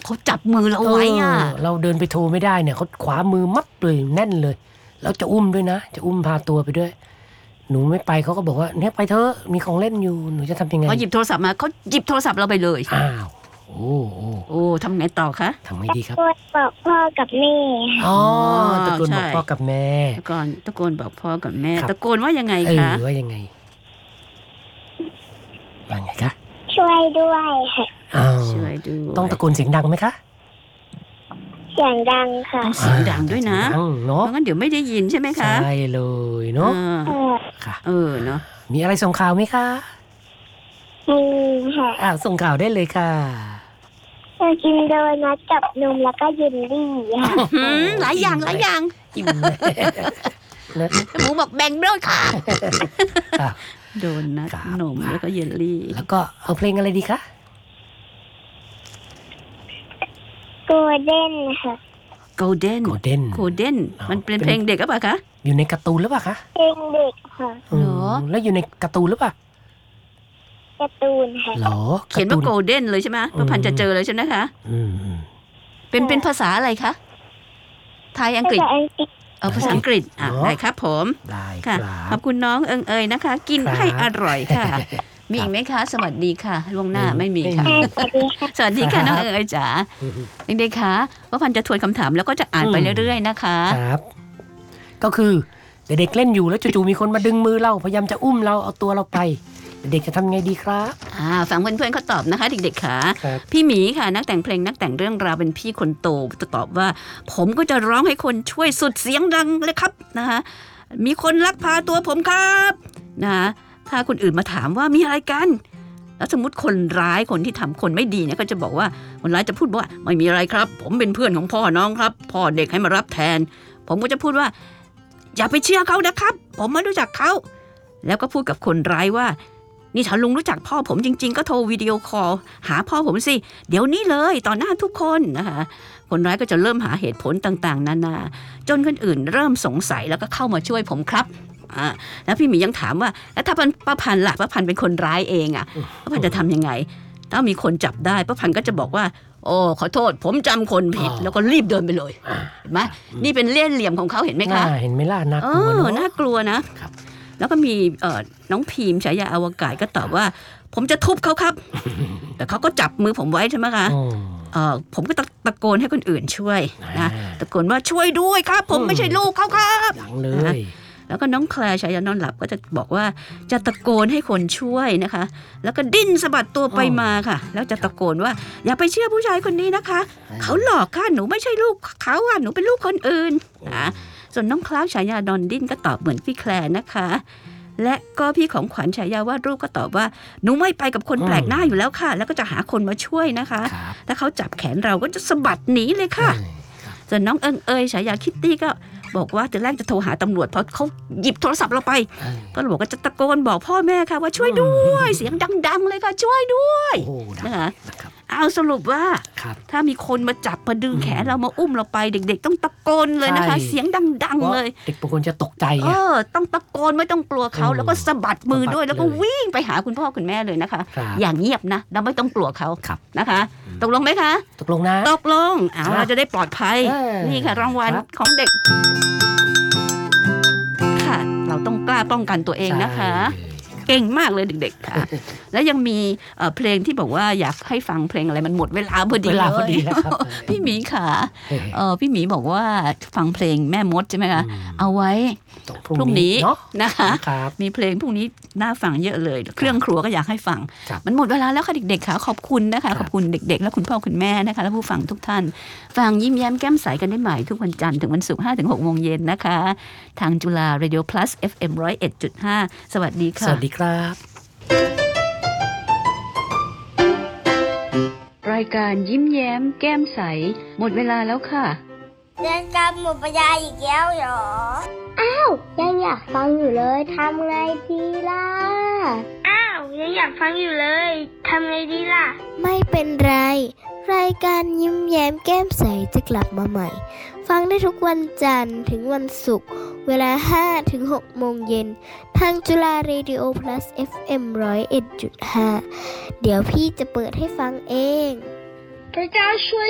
เขาจับมือเราไว้อ่ะเราเดินไปโทรไม่ได้เนี่ยเขาขวามือมัดเลยแน่นเลยแล้วจะอุ้มด้วยนะจะอุ้มพาตัวไปด้วยหนูไม่ไปเขาก็บอกว่าเนี่ยไปเถอะมีของเล่นอยู่หนูจะทำยังไงพอหยิบโทรศัพท์มาเขาหยิบโทรศัพท์เราไปเลยอ้าวโอ้ทำไงต่อคะทำไงดีครับบอกพ่อกับแม่ตะโกนบอกพ่อกับแม่ตะโกนบอกพ่อกับแม่ตะโกนว่ายังไงคะว่ายังไงคะช่วยด้วยค่ะช่วยด้วยต้องตะโกนเสียงดังไหมคะเสียงดังค่ะต้องเสียงดังด้วยนะเพราะงั้นเดี๋ยวไม่ได้ยินใช่ไหมคะใช่เลยเนาะค่ะเนาะมีอะไรส่งข่าวไหมคะมีค่ะส่งข่าวได้เลยค่ะกินโดนัทกับนมแล้วก็เยลลี่ค่ะหลายอย่างหมูบอกแบ่งด้วยค่ะโดนัทนมแล้วก็เยลลี่แล้วก็เอาเพลงอะไรดีคะโกลเด้นค่ะโกลเด้นมันเป็นเพลงเด็กหรือเปล่าคะอยู่ในการ์ตูนหรือเปล่าคะเพลงเด็กค่ะเหรอแล้วอยู่ในการ์ตูนหรือเปล่าการ์ตูนค่ะเหรอเขียนว่าโกลเด้นเลยใช่ไหมป้าพันจะเจอเลยใช่ไหมคะเป็นภาษาอะไรคะไทยอังกฤษภาษาอังกฤษได้ครับผมได้ค่ะขอบคุณน้องเอ๋ยนะคะกินให้อร่อยค่ะมีอีกไหมคะสวัสดีค่ะล่วงหน้าไม่มีค่ะสวัสดีค่ะน้องเอ๋ยจ๋าเด็กๆคะป้าพันจะทวนคำถามแล้วก็จะอ่านไปเรื่อยๆนะคะครับก็คือเด็กๆเล่นอยู่แล้วจู่ๆมีคนมาดึงมือเราพยายามจะอุ้มเราเอาตัวเราไปเด็กจะทำไงดีครับฟังเพื่อนๆเขาตอบนะคะเด็กๆค่ะพี่หมีค่ะนักแต่งเพลงนักแต่งเรื่องราวเป็นพี่คนโตจะตอบว่าผมก็จะร้องให้คนช่วยสุดเสียงดังเลยครับนะคะมีคนลักพาตัวผมครับนะถ้าคนอื่นมาถามว่ามีอะไรกันแล้วสมมติคนร้ายคนที่ทำคนไม่ดีเนี่ยก็จะบอกว่าคนร้ายจะพูดว่าไม่มีอะไรครับผมเป็นเพื่อนของพ่อน้องครับพ่อเด็กให้มารับแทนผมก็จะพูดว่าอย่าไปเชื่อเขานะครับผมไม่รู้จักเขาแล้วก็พูดกับคนร้ายว่านี่ถ้าลุงรู้จักพ่อผมจริงๆก็โทรวิดีโอคอลหาพ่อผมสิเดี๋ยวนี้เลยต่อหน้าทุกคนนะคะคนร้ายก็จะเริ่มหาเหตุผลต่างๆนานาจนคนอื่นเริ่มสงสัยแล้วก็เข้ามาช่วยผมครับแล้วพี่หมียังถามว่าแล้วถ้าป้าพันล่ะป้าพันเป็นคนร้ายเองป้าพันจะทำยังไงถ้ามีคนจับได้ป้าพันก็จะบอกว่าโอ้ขอโทษผมจำคนผิดแล้วก็รีบเดินไปเลยเห็นไหมนี่เป็นเล่ห์เหลี่ยมของเขาเห็นไหมคะเห็นไหมล่ะน่ากลัวน่ากลัวนะแล้วก็มีน้องพีมฉายาอวกาศก็ตอบว่าผมจะทุบเขาครับแต่เขาก็จับมือผมไว้ใช่ไหมคะผมก็ตะโกนให้คนอื่นช่วยนะตะโกนว่าช่วยด้วยครับผมไม่ใช่ลูกเขาครับดังเลยแล้วก็น้องแคลร์ฉายานอนหลับก็จะบอกว่าจะตะโกนให้คนช่วยนะคะแล้วก็ดิ้นสะบัดตัวไปมาค่ะแล้วจะตะโกนว่าอย่าไปเชื่อผู้ชายคนนี้นะคะเขาหลอกค่ะหนูไม่ใช่ลูกเขาหนูเป็นลูกคนอื่นนะส่วนน้องคลาร์กฉายาดอนดิ้นก็ตอบเหมือนพี่แคลร์นะคะและก็พี่ของขวัญฉายาวาดรูปก็ตอบว่าหนูไม่ไปกับคนแปลกหน้าอยู่แล้วค่ะแล้วก็จะหาคนมาช่วยนะคะถ้าเขาจับแขนเราก็จะสะบัดหนีเลยค่ะส่วนน้องเอ๋ยฉายาคิตตี้ก็บอกว่าจะแรกจะโทรหาตำรวจเพราะเขาหยิบโทรศัพท์เราไปก็บอกว่าจะตะโกนบอกพ่อแม่ค่ะว่าช่วยด้วยเสียงดังๆเลยค่ะช่วยด้วยนะคะเอาสรุปว่าถ้ามีคนมาจับมาดึงแขนเรามาอุ้มเราไปเด็กๆต้องตะโกนเลยนะคะเสียงดังๆเลยเด็กบางคนจะตกใจต้องตะโกนไม่ต้องกลัวเขาแล้วก็สะบัดมือด้วยแล้วก็วิ่งไปหาคุณพ่อคุณแม่เลยนะคะอย่างเงียบนะเราไม่ต้องกลัวเขานะคะตกลงไหมคะตกลงนะตกลงเราจะได้ปลอดภัยนี่ค่ะรางวัลของเด็กค่ะเราต้องกล้าป้องกันตัวเองนะคะเก่งมากเลยเด็กๆค่ะแล้วยังมีเพลงที่บอกว่าอยากให้ฟังเพลงอะไรมันหมดเวลาพอดีแล้วครับพี่หมีค่ะพี่หมีบอกว่าฟังเพลงแม่มดใช่ไหมคะเอาไว้พรุ่งนี้นะคะมีเพลงพรุ่งนี้น่าฟังเยอะเลยเครื่องครัวก็อยากให้ฟังมันหมดเวลาแล้วค่ะเด็กๆค่ะขอบคุณนะคะขอบคุณเด็กๆและคุณพ่อคุณแม่นะคะและผู้ฟังทุกท่านฟังยิ้มแย้มแก้มใสกันได้ใหม่ทุกวันจันทร์ถึงวันศุกร์ 5-6 โมงเย็นนะคะทางจุฬา Radio Plus FM 101.5 สวัสดีค่ะสวัสดีครับรายการยิ้มแย้มแก้มใสหมดเวลาแล้วค่ะเรียนการหมดปัญญาอีกแล้วเหรออ้าวยังอยากฟังอยู่เลยทำไงดีล่ะอ้าวยังอยากฟังอยู่เลยทำไงดีล่ะไม่เป็นไรรายการยิ้มแย้มแก้มใสจะกลับมาใหม่ฟังได้ทุกวันจันทร์ถึงวันศุกร์เวลา 5-6 โมงเย็นทางจุฬา Radio Plus FM 101.5 เดี๋ยวพี่จะเปิดให้ฟังเองพระเจ้าช่วย